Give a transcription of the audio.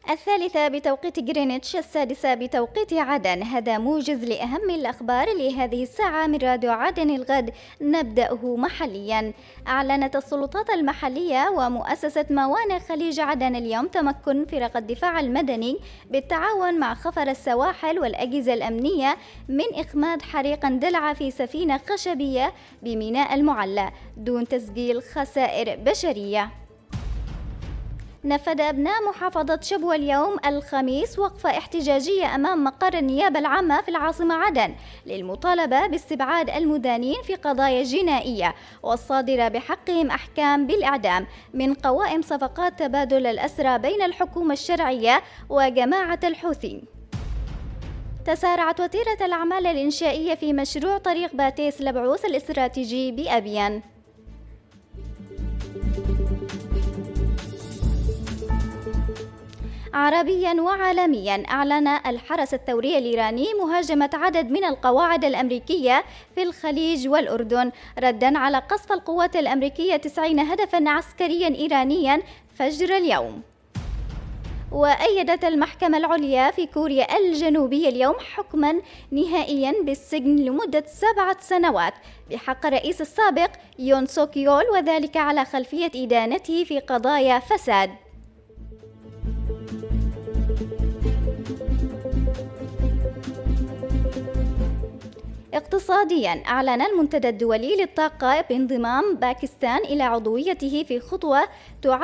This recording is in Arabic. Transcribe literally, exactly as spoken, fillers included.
الثالثة بتوقيت جرينتش، السادسة بتوقيت عدن. هذا موجز لأهم الأخبار لهذه الساعة من راديو عدن الغد، نبدأه محليا. أعلنت السلطات المحلية ومؤسسة موانئ خليج عدن اليوم تمكن فرق الدفاع المدني بالتعاون مع خفر السواحل والأجهزة الأمنية من إخماد حريق اندلع في سفينة خشبية بميناء المعلى دون تسجيل خسائر بشرية. نفذ أبناء محافظة شبوة اليوم الخميس وقفة احتجاجية أمام مقر النيابة العامة في العاصمة عدن للمطالبة باستبعاد المدانين في قضايا جنائية والصادرة بحقهم أحكام بالإعدام من قوائم صفقات تبادل الأسرى بين الحكومة الشرعية وجماعة الحوثي. تسارعت وتيرة الأعمال الإنشائية في مشروع طريق باتيس لبعوث الاستراتيجي بأبيان. عربيا وعالميا، أعلن الحرس الثوري الإيراني مهاجمة عدد من القواعد الأمريكية في الخليج والأردن ردا على قصف القوات الأمريكية تسعين هدفا عسكريا إيرانيا فجر اليوم. وأيدت المحكمة العليا في كوريا الجنوبية اليوم حكما نهائيا بالسجن لمدة سبعة سنوات بحق الرئيس السابق يون سوك يول، وذلك على خلفية إدانته في قضايا فساد. اقتصاديا، أعلن المنتدى الدولي للطاقة بانضمام باكستان إلى عضويته في خطوة